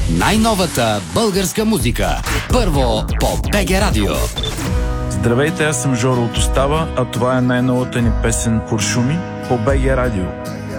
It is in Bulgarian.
Най-новата българска музика. Първо по БГ Радио. Здравейте, аз съм Жоро от Остава, а това е най-новата ни песен "Куршуми" по БГ Радио.